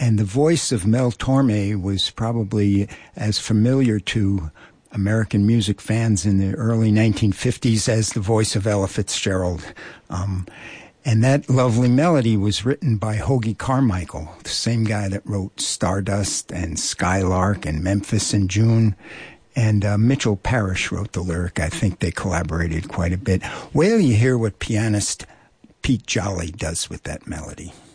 And the voice of Mel Torme was probably as familiar to American music fans in the early 1950s as the voice of Ella Fitzgerald. And that lovely melody was written by Hoagy Carmichael, the same guy that wrote Stardust and Skylark and Memphis in June. And Mitchell Parrish wrote the lyric. I think they collaborated quite a bit. Wait till you hear what pianist Pete Jolly does with that melody.